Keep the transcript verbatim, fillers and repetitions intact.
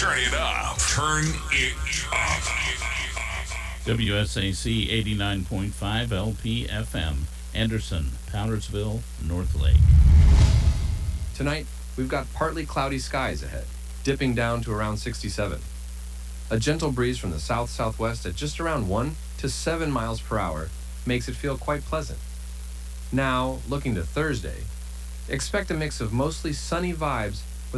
Turn it up. Turn it up. W S A C eighty-nine point five L P F M, Anderson, Powdersville, North Lake. Tonight, we've got partly cloudy skies ahead, dipping down to around sixty-seven. A gentle breeze from the south-southwest at just around one to seven miles per hour makes it feel quite pleasant. Now, looking to Thursday, expect a mix of mostly sunny vibes